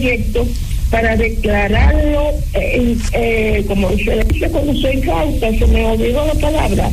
proyecto para declararlo, como se le dice cuando se incauta, se me olvidó la palabra,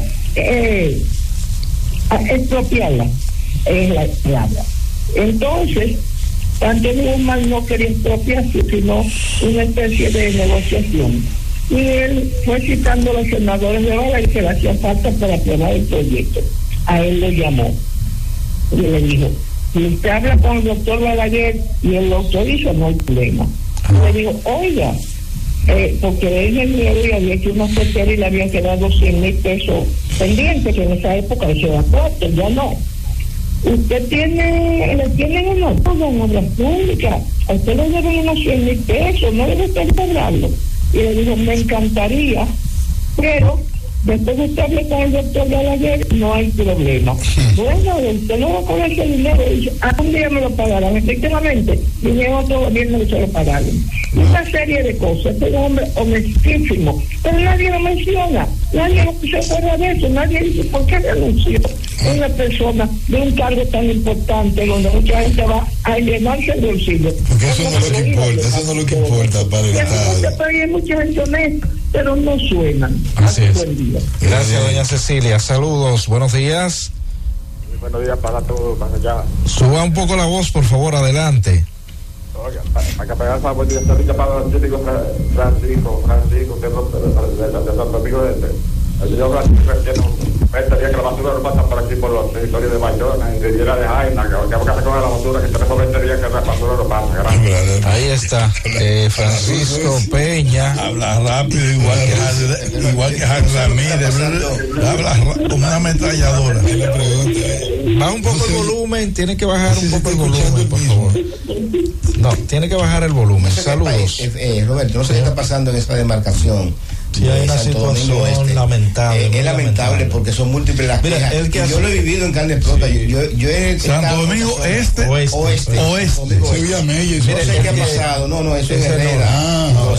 expropiarla, es la palabra. Entonces, Antonio Guzmán no quería expropiarse, sino una especie de negociación. Y él fue citando a los senadores de Balaguer que le hacía falta para aprobar el proyecto. A él lo llamó y le dijo: si usted habla con el doctor Balaguer y él lo autoriza, no hay problema. Y le digo: oiga, porque él es ingeniero y había hecho una oferta y le habían quedado 100,000 pesos pendientes, que en esa época se da corto, ya no. Usted le tienen una en obras públicas, a usted le deben unos 100,000 pesos, no debe estar cobrando. Y le digo: me encantaría, pero después de usted hable con el doctor Balaguer, no hay problema. Bueno, usted no va a cobrar ese dinero. Y dice: un día me lo pagarán. Efectivamente, vinieron otro gobierno que se lo pagaron. Una serie de cosas. Este es un hombre honestísimo, pero nadie lo menciona, nadie se acuerda de eso, nadie dice por qué renunció una persona de un cargo tan importante donde mucha gente va a llenarse el bolsillo. Porque eso no es lo que importa, eso no es lo que importa para el Estado. Hay mucha gente honesta, pero no suenan. Así es. Buen día. Gracias, doña Cecilia. Saludos, buenos días. Muy buenos días para todos, para allá. Suba un poco la voz, por favor, adelante. Oiga, para que pegar esa bolilla, esta dicha para el científico Francisco, que es de Santo Amigo de el señor Francisco, que no estaría que la basura no pasa por aquí por los territorios de Bayona y de Riviera de Jaina, que vamos a recoger la basura, que tenemos 20 días que la basura no pasa. Gracias. Ahí está, Francisco Peña. Habla rápido, igual que Jack Ramírez, habla como una ametralladora. Baja un poco el volumen, tiene que bajar un poco el volumen, por favor. No, tiene que bajar el volumen. Saludos. Roberto, no sé qué está pasando en esta demarcación. Sí, hay una situación lamentable. Es lamentable porque son múltiples las quejas. Yo lo he vivido en carne propia. Yo he Santo Domingo Oeste. Sevilla Mella. No sé qué ha pasado. No, eso es Herrera. No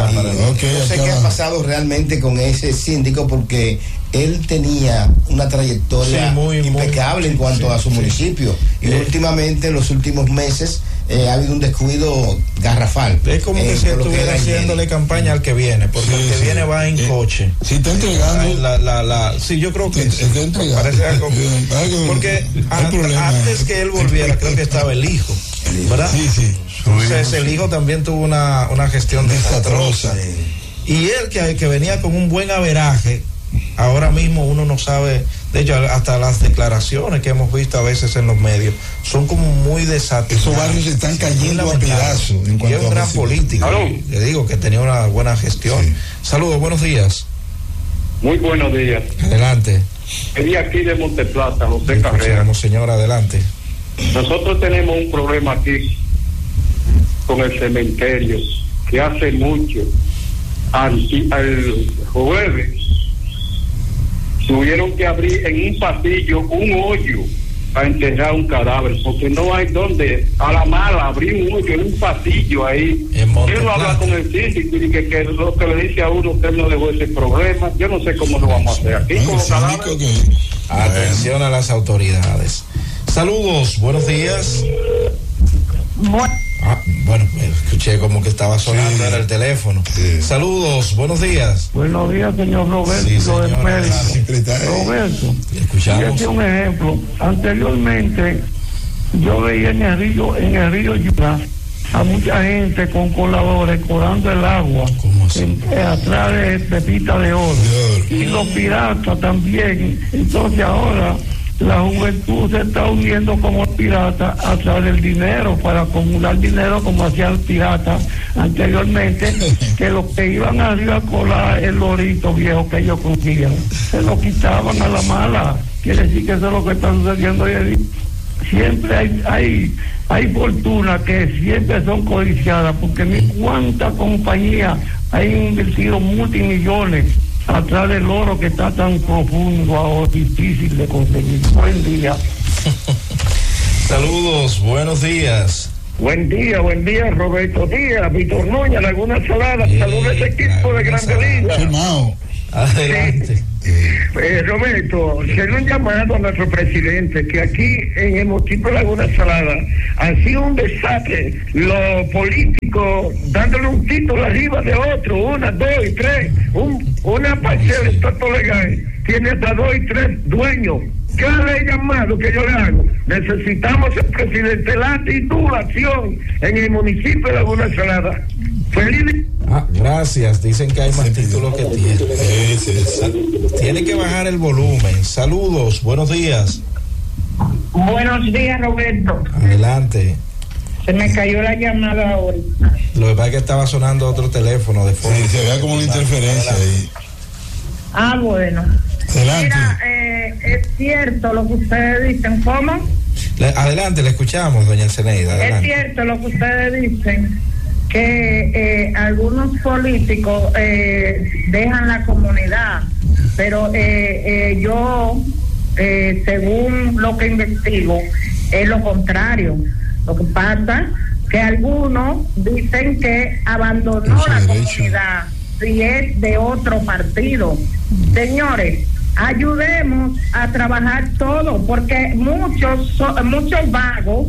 sé qué ha pasado realmente con ese síndico porque él tenía una trayectoria impecable en cuanto a su municipio y últimamente en los últimos meses ha habido un descuido garrafal. Es como que si estuviera haciéndole campaña al que viene, porque el que viene va en coche. Si está entregando. Sí, yo creo que está entregando. Parece algo. Porque antes que él volviera, creo que estaba el hijo, ¿verdad? Sí. Entonces el hijo también tuvo una gestión desastrosa. Y él que venía con un buen averaje, ahora mismo uno no sabe. De hecho, hasta las declaraciones que hemos visto a veces en los medios son como muy desatinadas. Esos barrios se están cayendo a pedazos. Y es un gran político. Le digo que tenía una buena gestión. Sí. Saludos, buenos días. Muy buenos días. Adelante. Soy aquí de Monteplata, José Carrera. Señor, adelante. Nosotros tenemos un problema aquí con el cementerio, que hace mucho, al jueves, tuvieron que abrir en un pasillo un hoyo para enterrar un cadáver, porque no hay donde, a la mala, abrir un hoyo en un pasillo ahí. Quiero hablar con el síndico y que lo que le dice a uno, usted no dejó ese problema. Yo no sé cómo lo vamos a hacer aquí con los cadáveres. Atención a las autoridades. Saludos, buenos días. Bueno, escuché como que estaba sonando, era el teléfono. Sí. Saludos, buenos días. Buenos días, señor Roberto. Sí, señor. Roberto, escuchamos. Este es un ejemplo. Anteriormente, yo veía en el río Yura a mucha gente con coladores colando el agua atrás de Pepita de Oro. Y los piratas también. Entonces ahora la juventud se está uniendo como pirata a través del dinero para acumular dinero como hacían los piratas anteriormente, que los que iban arriba a colar el lorito viejo que ellos cogían se lo quitaban a la mala. Quiere decir que eso es lo que está sucediendo hoy en día. Siempre hay fortunas que siempre son codiciadas, porque ni cuántas compañías han invertido multimillones atrás del oro que está tan profundo ahora, difícil de conseguir. Buen día. Saludos, buenos días. Buen día, Roberto Díaz, Víctor Núñez, Laguna Salada. Saludos a ese equipo de Grande Liga. Adelante. Roberto, hacer un llamado a nuestro presidente, que aquí en el municipio de Laguna Salada ha sido un desastre, los políticos dándole un título arriba de otro, 1, 2 y 3, una parcela estatal legal, tiene hasta 2 y 3 dueños. ¿Qué le he llamado que yo le hago? Necesitamos el presidente, la titulación en el municipio de Laguna Salada. Feliz. Gracias, dicen que hay más títulos que tiene. Tiene que bajar el volumen. Saludos, buenos días. Buenos días, Roberto. Adelante. Se me cayó la llamada ahorita. Lo que pasa es que estaba sonando otro teléfono de fondo. Sí, se ve como una interferencia ahí. Bueno. Adelante. Mira, es cierto lo que ustedes dicen. ¿Cómo? Adelante, le escuchamos, doña Zeneida. Adelante. Es cierto lo que ustedes dicen, que algunos políticos dejan la comunidad, pero yo, según lo que investigo, es lo contrario. Lo que pasa que algunos dicen que abandonó la comunidad si es de otro partido. Señores, ayudemos a trabajar todo, porque muchos vagos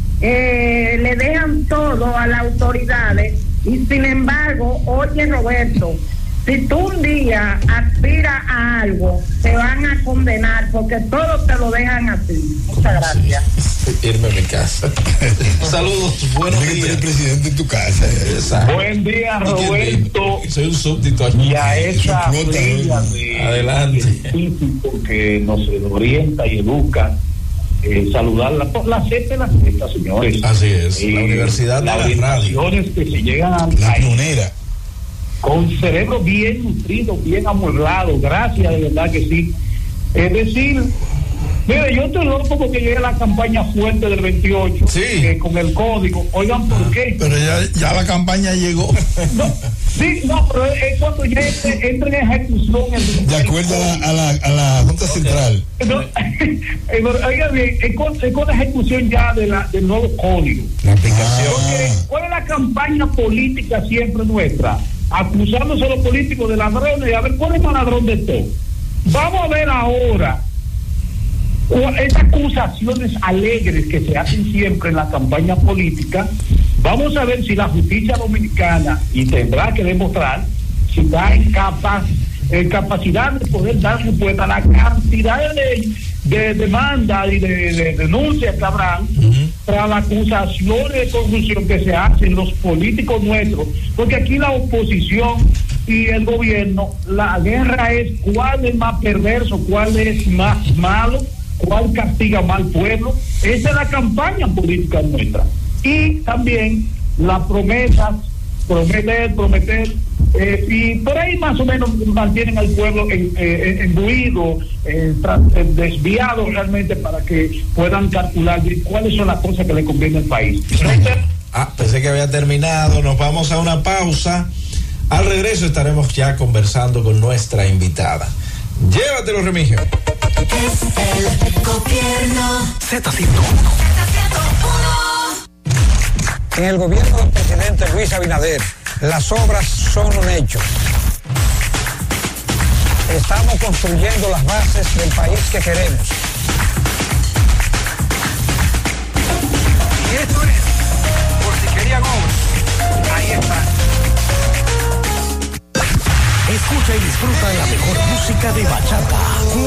le dejan todo a las autoridades y sin embargo, oye Roberto, si tú un día aspiras a algo, te van a condenar porque todo te lo dejan así. Muchas gracias. Irme a mi casa. Saludos, buenos días. El presidente en tu casa. Exacto. Buen día, Roberto. Soy un súbdito aquí. Y a esa brilla de adelante científico que nos orienta y educa. Saludarla por la Z, señores. Así es. La Universidad de la Radio. Que se llegan a la pionera. Con cerebro bien nutrido, bien amueblado, gracias, de verdad que sí. Es decir, mire, yo estoy loco porque llegué a la campaña fuerte del 28, con el código. Oigan, ¿por qué? Pero ya la campaña llegó. Pero es cuando ya entra en ejecución. De acuerdo a la Junta Central. Oigan bien, es con la ejecución ya del nuevo código. La aplicación. ¿Cuál es la campaña política siempre nuestra? Acusándose a los políticos de ladrones y a ver cuál es más ladrón de todo. Vamos a ver ahora esas acusaciones alegres que se hacen siempre en la campaña política. Vamos a ver si la justicia dominicana, y tendrá que demostrar si está en capacidad de poder dar respuesta a la cantidad de demandas y de denuncias que habrán para las acusaciones de corrupción que se hacen los políticos nuestros, porque aquí la oposición y el gobierno, la guerra es cuál es más perverso, cuál es más malo, cuál castiga más al pueblo. Esa es la campaña política nuestra. Y también las promesas, prometer, y por ahí más o menos mantienen al pueblo embuido, desviado realmente para que puedan calcular cuáles son las cosas que le conviene al país. Pensé que había terminado. Nos vamos a una pausa. Al regreso estaremos ya conversando con nuestra invitada. Llévatelo, Remigio. Es el gobierno. Z101. En el gobierno del presidente Luis Abinader, las obras son un hecho. Estamos construyendo las bases del país que queremos. Y esto es, por si querían obras, ahí está. Escucha y disfruta de la mejor música de bachata.